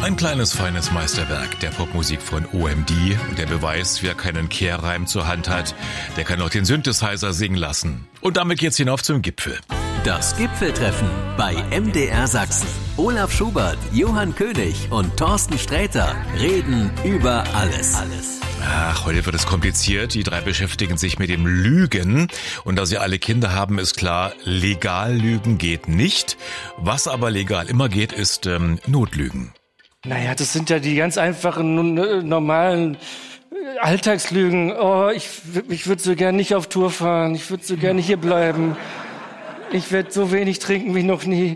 Ein kleines, feines Meisterwerk der Popmusik von OMD. Und der Beweis, wer keinen Kehrreim zur Hand hat, der kann auch den Synthesizer singen lassen. Und damit geht's hinauf zum Gipfel. Das Gipfeltreffen bei MDR Sachsen. Olaf Schubert, Johann König und Thorsten Sträter reden über alles. Ach, heute wird es kompliziert. Die drei beschäftigen sich mit dem Lügen. Und da sie alle Kinder haben, ist klar, legal lügen geht nicht. Was aber legal immer geht, ist Notlügen. Naja, das sind ja die ganz einfachen, normalen Alltagslügen. Oh, ich würde so gern nicht auf Tour fahren. Ich würde so gerne hier bleiben. Ich werde so wenig trinken wie noch nie.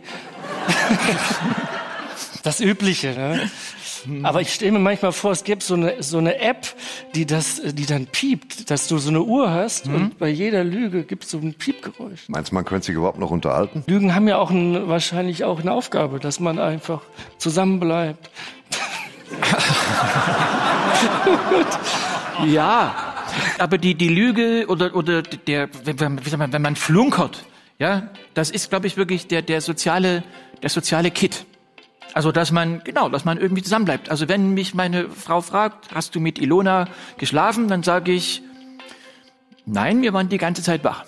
Das Übliche, ne? Aber ich stelle mir manchmal vor, es gibt so eine App, die dann piept, dass du so eine Uhr hast und bei jeder Lüge gibt es so ein Piepgeräusch. Meinst du, man könnte sich überhaupt noch unterhalten? Lügen haben ja auch wahrscheinlich auch eine Aufgabe, dass man einfach zusammenbleibt. Ja, aber die Lüge oder wenn man flunkert, ja, das ist, glaube ich, wirklich der soziale Kit. Also, dass man irgendwie zusammenbleibt. Also, wenn mich meine Frau fragt, hast du mit Ilona geschlafen, dann sage ich, nein, wir waren die ganze Zeit wach.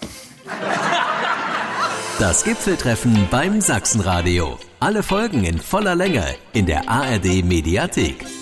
Das Gipfeltreffen beim Sachsenradio. Alle Folgen in voller Länge in der ARD Mediathek.